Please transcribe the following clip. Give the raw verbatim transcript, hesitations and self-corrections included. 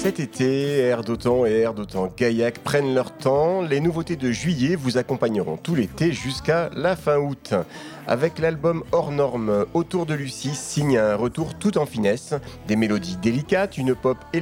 Cet été, Air d'Otan et Air d'Otan Gaillac prennent leur temps. Les nouveautés de juillet vous accompagneront tout l'été jusqu'à la fin août. Avec l'album Hors Norme, Autour de Lucie signe un retour tout en finesse. Des mélodies délicates, une pop